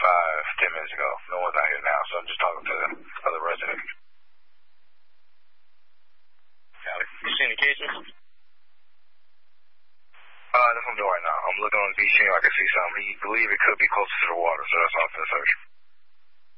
10 minutes ago. No one's out here now, so I'm just talking to the other residents. You see any cases? That's what I'm doing right now. I'm looking on the beach here. I can see something. We believe it could be closer to the water, so that's all for the search.